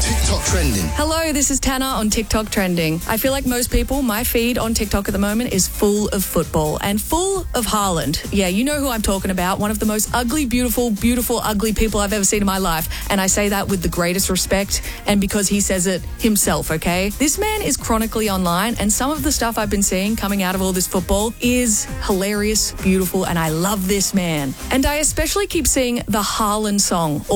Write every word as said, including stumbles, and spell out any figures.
TikTok trending. Hello, this is Tana on TikTok trending. I feel like most people, my feed on TikTok at the moment is full of football and full of Haaland. Yeah, you know who I'm talking about. One of the most ugly, beautiful, beautiful, ugly people I've ever seen in my life. And I say that with the greatest respect and because he says it himself, okay? This man is chronically online and some of the stuff I've been seeing coming out of all this football is hilarious, beautiful, and I love this man. And I especially keep seeing the Haaland song